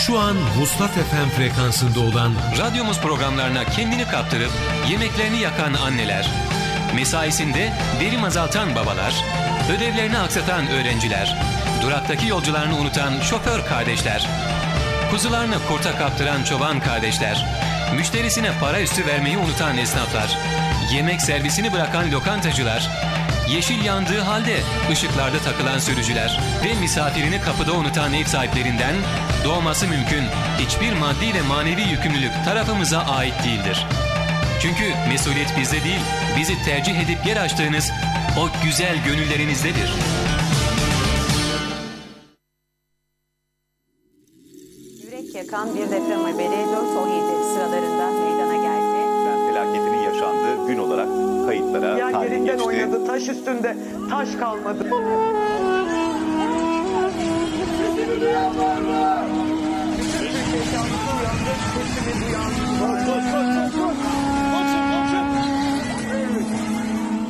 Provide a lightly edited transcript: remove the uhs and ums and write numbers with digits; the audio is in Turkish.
Şu an Vuslat FM frekansında olan radyomuz programlarına kendini kaptırıp yemeklerini yakan anneler, mesaisinde verim azaltan babalar, ödevlerini aksatan öğrenciler, duraktaki yolcularını unutan şoför kardeşler, kuzularını kurta kaptıran çoban kardeşler, müşterisine para üstü vermeyi unutan esnaflar, yemek servisini bırakan lokantacılar, yeşil yandığı halde ışıklarda takılan sürücüler ve misafirini kapıda unutan ev sahiplerinden doğması mümkün hiçbir maddi ve manevi yükümlülük tarafımıza ait değildir. Çünkü mesuliyet bizde değil, bizi tercih edip yer açtığınız o güzel gönüllerinizdedir. Yürek yakan bir deprem haberi 4.17 sıralarında meydana geldi. Felaketinin yaşandığı gün olarak kayıtlara tarih yerinden geçti. oynadı, taş üstünde taş kalmadı.